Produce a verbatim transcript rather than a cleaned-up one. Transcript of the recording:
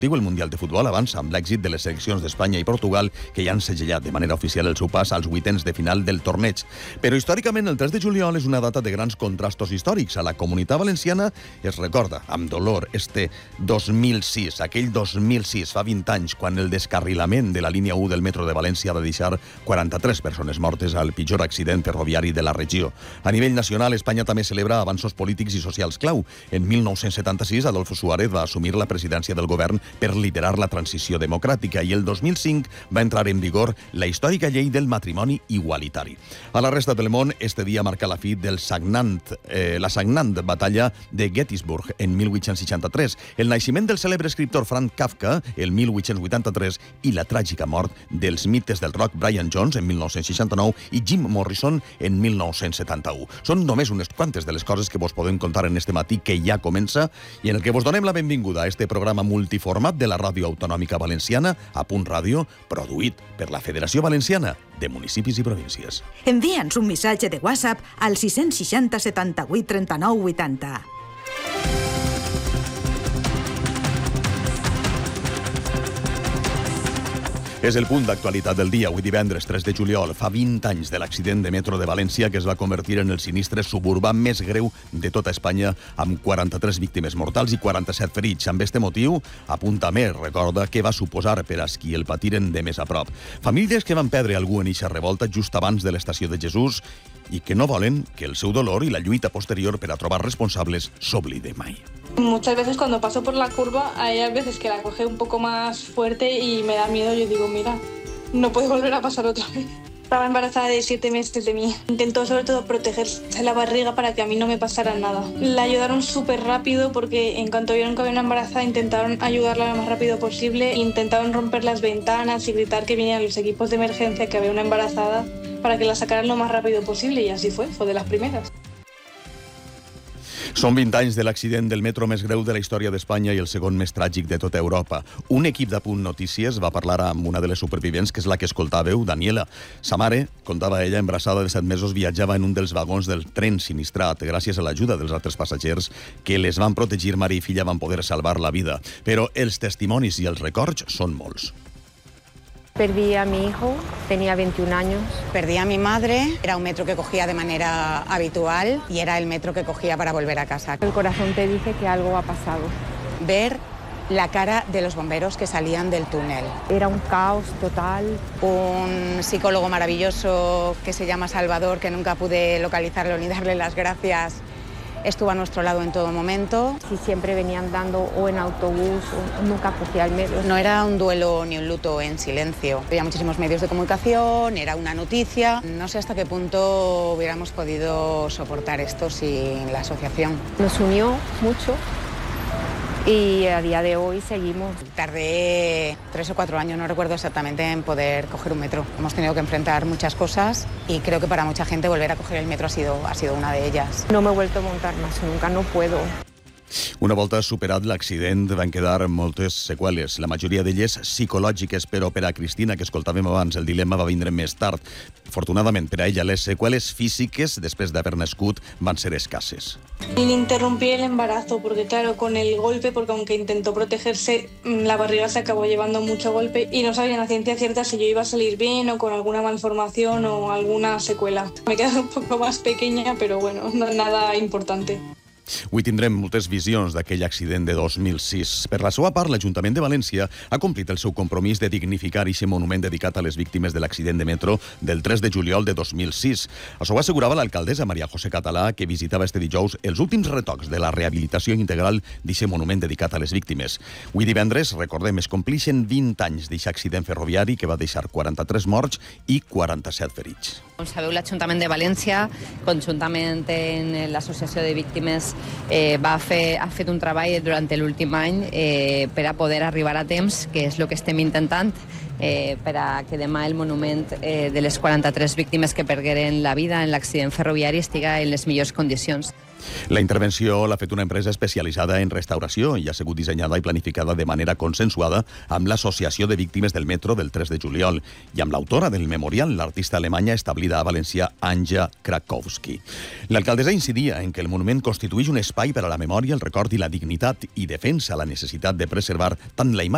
Diu el Mundial de Futbol avança amb l'èxit de les seleccions d'Espanya i Portugal, que ja han segellat de manera oficial el seu pas als vuitens de final del torneig. Però històricament el tres de juliol és una data de grans contrastos històrics. A la Comunitat Valenciana es recorda amb dolor este dos mil sis, aquell dos mil sis, fa vint anys, quan el descarrilament de la línia u del metro de València va deixar quaranta-tres persones mortes al pitjor accident ferroviari de la regió. A nivell nacional, Espanya també celebra avanços polítics i socials clau. En mil nou-cents setanta-sis, Adolfo Suárez va assumir la presidència del govern per liderar la transició democràtica, i el dos mil cinc va entrar en vigor la històrica llei del matrimoni igualitari. A la resta del món, este dia marca la fi del sagnant, eh, la sagnant batalla de Gettysburg en mil vuit-cents seixanta-tres, el naixement del cèlebre escriptor Frank Kafka el mil vuit-cents vuitanta-tres i la tràgica mort dels mites del rock Brian Jones en mil nou-cents seixanta-nou i Jim Morrison en mil nou-cents setanta-u. Són només unes quantes de les coses que vos podem contar en este matí que ja comença i en el que vos donem la benvinguda a este programa multiformat de la Ràdio Autonòmica Valenciana, a Punt Ràdio, produït per la Federació Valenciana de Municipis i Províncies. Envia'ns un missatge de WhatsApp al sis seixanta setanta-vuit trenta-nou vuitanta. És el punt d'actualitat del dia. Avui divendres tres de juliol fa vint anys de l'accident de metro de València, que es va convertir en el sinistre suburbà més greu de tota Espanya, amb quaranta-tres víctimes mortals i quaranta-set ferits. Amb este motiu, Apunta Més recorda què va suposar per als qui el patiren de més a prop. Famílies que van perdre algú en eixa revolta just abans de l'estació de Jesús i que no volen que el seu dolor i la lluita posterior per a trobar responsables s'oblide mai. Muchas veces cuando paso por la curva hay a veces que la coge un poco más fuerte y me da miedo. Yo digo, mira, no puede volver a pasar otra vez. Estaba embarazada de siete meses de mí. Intentó sobre todo protegerse la barriga para que a mí no me pasara nada. La ayudaron súper rápido porque en cuanto vieron que había una embarazada intentaron ayudarla lo más rápido posible. Intentaron romper las ventanas y gritar que vinieran los equipos de emergencia, que había una embarazada, para que la sacaran lo más rápido posible, y así fue, fue de las primeras. Són vint anys de l'accident del metro més greu de la història d'Espanya i el segon més tràgic de tota Europa. Un equip de Punt Notícies va parlar amb una de les supervivents, que és la que escoltàveu, Daniela. Sa mare, contava ella, embarassada de set mesos, viatjava en un dels vagons del tren sinistrat. Gràcies a l'ajuda dels altres passatgers que les van protegir, mare i filla van poder salvar la vida. Però els testimonis i els records són molts. Perdí a mi hijo, tenía veintiún años. Perdí a mi madre, era un metro que cogía de manera habitual y era el metro que cogía para volver a casa. El corazón te dice que algo ha pasado. Ver la cara de los bomberos que salían del túnel. Era un caos total. Un psicólogo maravilloso que se llama Salvador, que nunca pude localizarlo ni darle las gracias, estuvo a nuestro lado en todo momento. Si siempre venían dando o en autobús, o nunca cogía el metro. No era un duelo ni un luto en silencio. Había muchísimos medios de comunicación, era una noticia. No sé hasta qué punto hubiéramos podido soportar esto sin la asociación. Nos unió mucho y a día de hoy seguimos. Tardé tres o cuatro años, no recuerdo exactamente, en poder coger un metro. Hemos tenido que enfrentar muchas cosas y creo que para mucha gente volver a coger el metro ha sido, ha sido una de ellas. No me he vuelto a montar más nunca, no puedo. Una volta superat l'accident van quedar moltes seqüeles, la majoria d'elles psicològiques, però per a Cristina, que escoltàvem abans, el dilema va vindre més tard. Afortunadament per a ella, les seqüeles físiques, després d'haver nascut, van ser escasses. Le interrumpí el embarazo porque, claro, con el golpe, porque aunque intentó protegerse, la barriga se acabó llevando mucho golpe y no sabían a ciencia cierta si yo iba a salir bien o con alguna malformación o alguna secuela. Me he quedado un poco más pequeña, pero bueno, no nada importante. Avui tindrem moltes visions d'aquell accident de dos mil sis. Per la seva part, l'Ajuntament de València ha complit el seu compromís de dignificar aquest monument dedicat a les víctimes de l'accident de metro del tres de juliol de dos mil sis. Això ho assegurava l'alcaldessa Maria José Català, que visitava este dijous els últims retocs de la rehabilitació integral d'aquest monument dedicat a les víctimes. Avui divendres, recordem, es complixen vint anys d'aquest accident ferroviari que va deixar quaranta-tres morts i quaranta-set ferits. Com sabeu, l'Ajuntament de València, conjuntament amb l'Associació de Víctimes, eh, va fer, ha fet un treball durant l'últim any eh, per a poder arribar a temps, que és el que estem intentant, eh, per a que demà el monument eh, de les quaranta-tres víctimes que pergueren la vida en l'accident ferroviari estiga en les millors condicions. La intervenció l'ha fet una empresa especialitzada en restauració i ha sigut dissenyada i planificada de manera consensuada amb l'Associació de Víctimes del Metro del tres de juliol i amb l'autora del memorial, l'artista alemanya establida a València, Anja Krakowski. L'alcaldessa incidia en que el monument constitueix un espai per a la memòria, el record i la dignitat i defensa la necessitat de preservar tant la imatge